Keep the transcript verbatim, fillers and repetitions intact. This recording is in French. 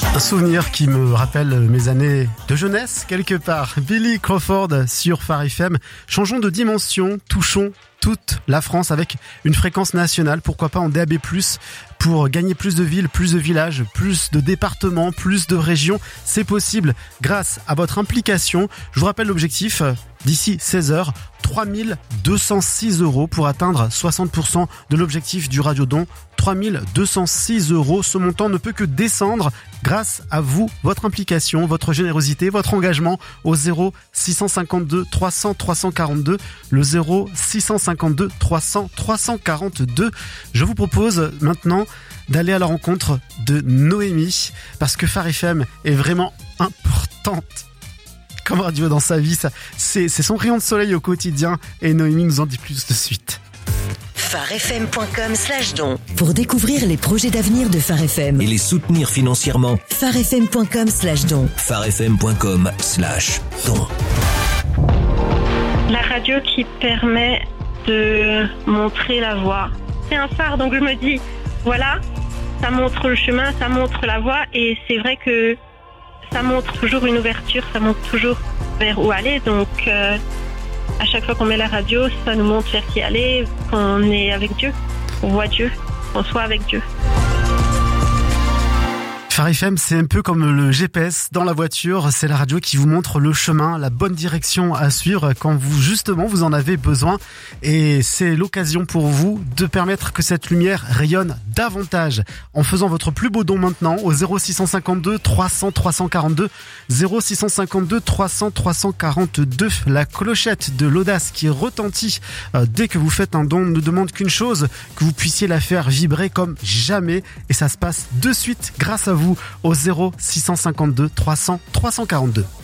Un souvenir qui me rappelle mes années de jeunesse, quelque part. Billy Crawford sur Phare F M. Changeons de dimension, touchons toute la France avec une fréquence nationale, pourquoi pas en D A B plus, pour gagner plus de villes, plus de villages, plus de départements, plus de régions. C'est possible grâce à votre implication. Je vous rappelle l'objectif, d'ici seize heures, trois mille deux cent six euros pour atteindre soixante pour cent de l'objectif du Radiodon. trois mille deux cent six euros, ce montant ne peut que descendre grâce à vous, votre implication, votre générosité, votre engagement au zéro six cent cinquante-deux trois cents trois cent quarante-deux, le zéro six cent cinquante-deux trois cents trois cent quarante-deux. Je vous propose maintenant d'aller à la rencontre de Noémie, parce que Phare F M est vraiment importante comme radio dans sa vie. Ça, c'est, c'est son rayon de soleil au quotidien, et Noémie nous en dit plus de suite. pharefm point com slash don. Pour découvrir les projets d'avenir de Phare F M et les soutenir financièrement, pharefm point com slash don. pharefm point com slash don. La radio qui permet de montrer la voie. C'est un phare, donc je me dis, voilà, ça montre le chemin, ça montre la voie, et c'est vrai que ça montre toujours une ouverture, ça montre toujours vers où aller, donc euh, à chaque fois qu'on met la radio, ça nous montre vers qui aller, qu'on est avec Dieu, qu'on voit Dieu, qu'on soit avec Dieu. Phare F M, c'est un peu comme le G P S dans la voiture, c'est la radio qui vous montre le chemin, la bonne direction à suivre quand vous, justement, vous en avez besoin, et c'est l'occasion pour vous de permettre que cette lumière rayonne davantage en faisant votre plus beau don maintenant au zéro six cent cinquante-deux trois cents trois cent quarante-deux, zéro six cent cinquante-deux trois cents trois cent quarante-deux. La clochette de l'audace qui retentit euh, dès que vous faites un don ne demande qu'une chose, que vous puissiez la faire vibrer comme jamais, et ça se passe de suite grâce à vous au zéro six cent cinquante-deux trois cents trois cent quarante-deux.